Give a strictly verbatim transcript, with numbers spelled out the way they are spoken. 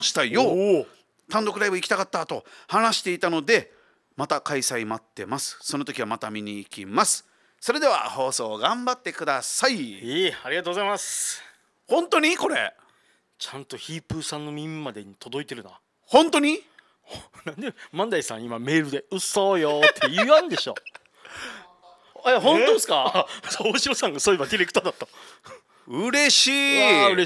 したよ。単独ライブ行きたかったと話していたので、また開催待ってます。その時はまた見に行きます。それでは放送頑張ってください。 いい、ありがとうございます。 本当にこれちゃんとヒープーさんの耳までに届いてるな。 本当になんで万代さん今メールで嘘よって言わんでしょ。え、本当ですか？大城さんがそういえばディレクターだった。 嬉しい。 うわー嬉しい。